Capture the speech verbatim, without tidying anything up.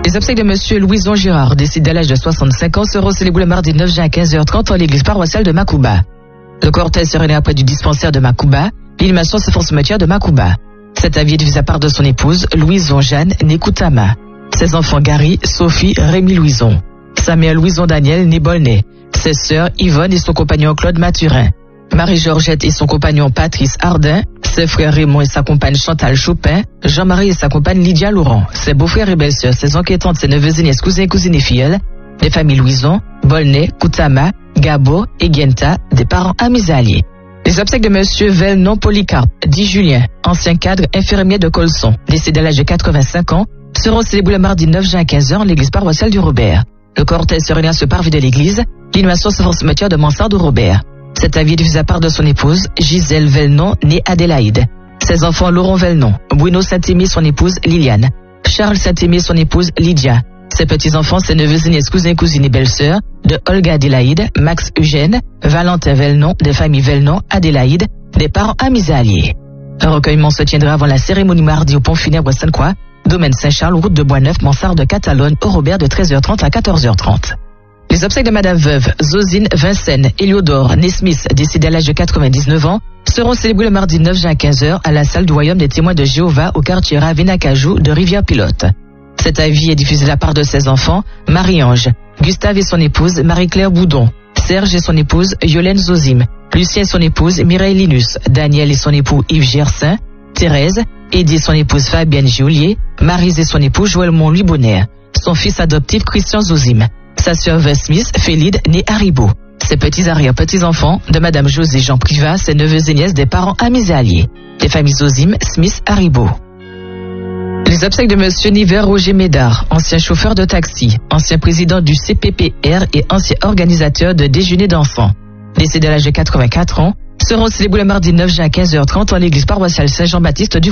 Les obsèques de monsieur Louison Girard, décédé à l'âge de soixante-cinq ans, seront célébrés le mardi neuf juin à quinze heures trente en l'église paroissiale de Makouba. Le cortège se réunit après du dispensaire de Makouba. L'inhumation se fait au cimetière de Makouba. Cet avis est diffusé à part de son épouse, Louison Jeanne Nékoutama. Ses enfants Gary, Sophie, Rémi Louison. Sa mère Louison Daniel Nébolnay. Ses sœurs Yvonne et son compagnon Claude Mathurin. Marie-Georgette et son compagnon Patrice Ardin. Ses frères Raymond et sa compagne Chantal Chopin. Jean-Marie et sa compagne Lydia Laurent. Ses beaux-frères et belles-sœurs, ses oncles et tantes, ses neveux et nièces, cousins et cousines et filles. Les familles Louison, Bolnay, Koutama, Gabo et Guenta, des parents amis et alliés. Les obsèques de monsieur Velnon Polycarpe, dit Julien, ancien cadre infirmier de Colson, décédé à l'âge de quatre-vingt-cinq ans, seront célébrés le mardi neuf juin à quinze heures en l'église paroissiale du Robert. Le cortège se réunit à ce parvis de l'église. L'inhumation se fait au cimetière de Mansart au Robert. Cet avis est diffusé à part de son épouse, Gisèle Velnon, née Adélaïde. Ses enfants Laurent Velnon, Bruno Saint-Aimé, son épouse Liliane, Charles Saint-Aimé, son épouse Lydia. Ses petits-enfants, ses neveux et nièces, cousins, cousines et belles-sœurs, de Olga Adélaïde, Max Eugène, Valentin Velnon, des familles Velnon, Adélaïde, des parents amis et alliés. Un recueillement se tiendra avant la cérémonie mardi au pont funèbre Sainte-Croix, domaine Saint-Charles, route de Boisneuf, Mansart de Catalogne, au Robert de treize heures trente à quatorze heures trente. Les obsèques de Madame Veuve, Zosine Vincennes, Éliodore Nesmith, décédée à l'âge de quatre-vingt-dix-neuf ans, seront célébrées le mardi neuf juin à quinze heures à la salle du Royaume des Témoins de Jéhovah au quartier Ravena-Cajou de Rivière-Pilote. Cet avis est diffusé de la part de ses enfants, Marie-Ange, Gustave et son épouse, Marie-Claire Boudon, Serge et son épouse, Yolène Zozim, Lucien et son épouse, Mireille Linus, Daniel et son époux, Yves Gersin, Thérèse, Eddie et son épouse, Fabienne Gioulier, Marise et son époux, Joël Montluy Bonner, son fils adoptif, Christian Zozim, sa sœur Veuve Smith, Félide, née Haribo, ses petits arrière-petits-enfants, de Madame José Jean Privat, ses neveux et nièces des parents amis et alliés, les familles Zozim, Smith, Haribo. Les obsèques de monsieur Niver Roger Médard, ancien chauffeur de taxi, ancien président du C P P R et ancien organisateur de déjeuner d'enfants, décédé à l'âge de quatre-vingt-quatre ans, seront célébrés le mardi neuf juin à quinze heures trente en l'église paroissiale Saint-Jean-Baptiste du